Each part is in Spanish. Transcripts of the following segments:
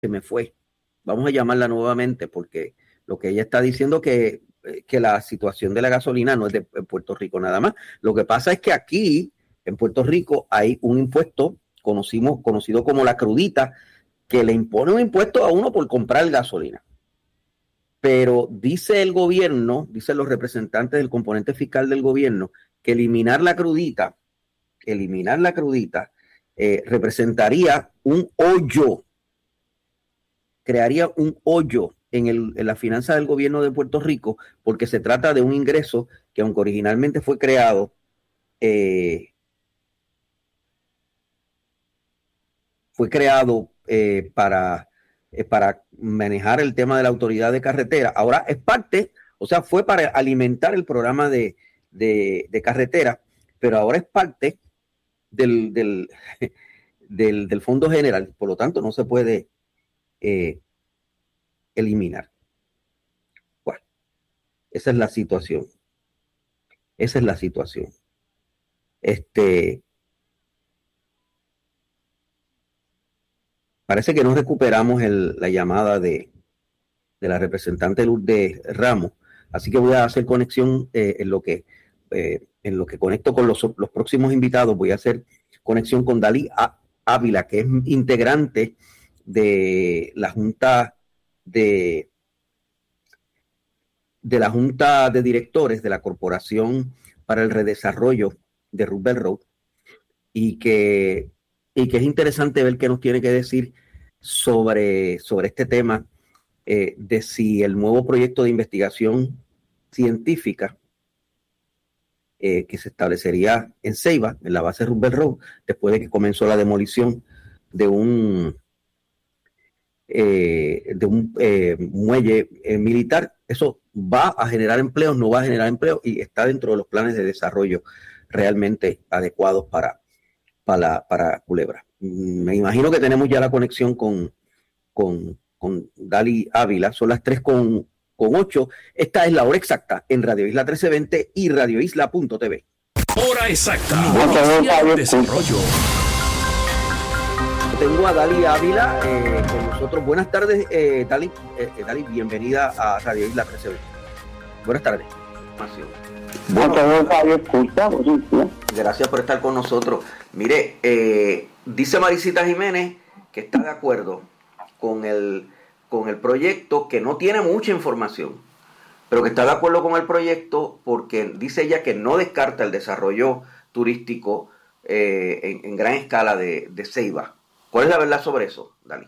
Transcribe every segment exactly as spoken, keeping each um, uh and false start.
se me fue. Vamos a llamarla nuevamente porque lo que ella está diciendo que, que la situación de la gasolina no es de Puerto Rico nada más. Lo que pasa es que aquí en Puerto Rico hay un impuesto conocimos, conocido como la crudita, que le impone un impuesto a uno por comprar gasolina. Pero dice el gobierno, dicen los representantes del componente fiscal del gobierno, que eliminar la crudita, eliminar la crudita, eh, representaría un hoyo, crearía un hoyo en, el, en la finanza del gobierno de Puerto Rico, porque se trata de un ingreso que aunque originalmente fue creado, eh, fue creado eh, para, eh, para manejar el tema de la autoridad de carretera. Ahora es parte, o sea, fue para alimentar el programa de, de, de carretera, pero ahora es parte del, del, del, del Fondo General, por lo tanto no se puede eh, eliminar. Bueno, esa es la situación. Esa es la situación. Este... Parece que no recuperamos el, la llamada de, de la representante Lourdes Ramos, así que voy a hacer conexión eh, en lo que eh, en lo que conecto con los, los próximos invitados. Voy a hacer conexión con Dalí Ávila, que es integrante de la Junta de de la Junta de Directores de la Corporación para el Redesarrollo de Roosevelt Road, y que y que es interesante ver qué nos tiene que decir sobre, sobre este tema eh, de si el nuevo proyecto de investigación científica eh, que se establecería en Ceiba, en la base Roosevelt Road, después de que comenzó la demolición de un eh, de un eh, muelle eh, militar, eso va a generar empleos, no va a generar empleo, y está dentro de los planes de desarrollo realmente adecuados para Para, para Culebra. Me imagino que tenemos ya la conexión con, con, con Dalí Ávila. Son las tres con ocho. Esta es la hora exacta en Radio Isla trece veinte y radio isla punto t v. Hora exacta. Noticia, desarrollo. Tengo a Dalí Ávila eh, con nosotros. Buenas tardes, eh, Dalí. Eh, Dalí, bienvenida a Radio Isla trece veinte. Buenas tardes. Bueno, gracias por estar con nosotros. Mire, eh, dice Maricita Jiménez que está de acuerdo con el, con el proyecto, que no tiene mucha información, pero que está de acuerdo con el proyecto porque dice ella que no descarta el desarrollo turístico eh, en, en gran escala de, de Ceiba. ¿Cuál es la verdad sobre eso, Dalí?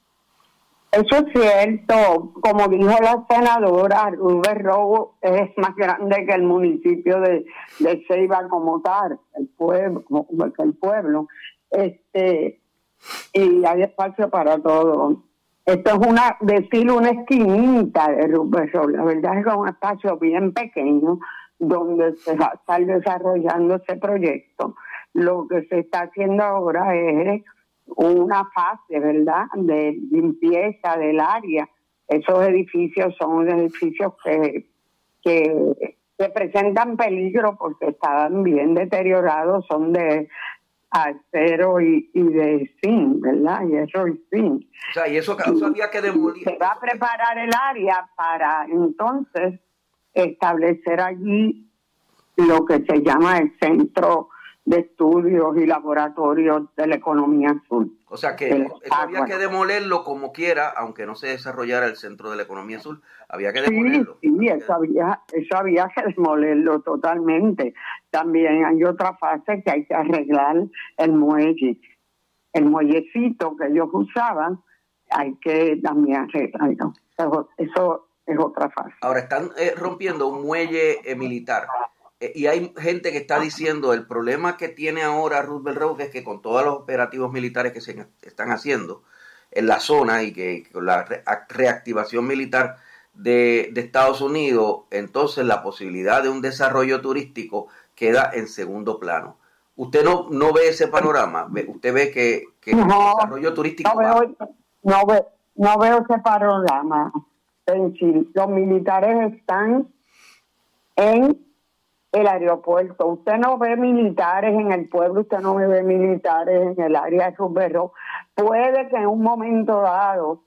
Eso es cierto. Como dijo la senadora, Roosevelt Road es más grande que el municipio de, de Ceiba como tal, el pueblo, el pueblo. Este, y hay espacio para todo. Esto es una, decir una esquinita de Roosevelt Road. La verdad es que es un espacio bien pequeño donde se va a estar desarrollando ese proyecto. Lo que se está haciendo ahora es una fase, ¿verdad?, de limpieza del área. Esos edificios son edificios que, que, que presentan peligro porque estaban bien deteriorados, son de acero y, y de zinc, ¿verdad? Y eso es zinc. O sea, y eso, eso había que demolir. Se va a preparar el área para entonces establecer allí lo que se llama el centro de estudios y laboratorios de la economía azul. O sea que eso había que demolerlo como quiera, aunque no se desarrollara el centro de la economía azul, había que demolerlo. Sí, sí, eso había, eso había que demolerlo totalmente. También hay otra fase que hay que arreglar el muelle. El muellecito que ellos usaban, hay que también arreglarlo. Eso, eso es otra fase. Ahora están eh, rompiendo un muelle eh, militar. Y hay gente que está diciendo el problema que tiene ahora Roosevelt Road es que con todos los operativos militares que se están haciendo en la zona y que con la re- reactivación militar de, de Estados Unidos, entonces la posibilidad de un desarrollo turístico queda en segundo plano. ¿Usted no, no ve ese panorama? ¿Usted ve que, que no, el desarrollo turístico no veo, no, ve, no veo ese panorama? Es decir, los militares están en el aeropuerto. Usted no ve militares en el pueblo, usted no ve militares en el área de Rubén Road. Puede que en un momento dado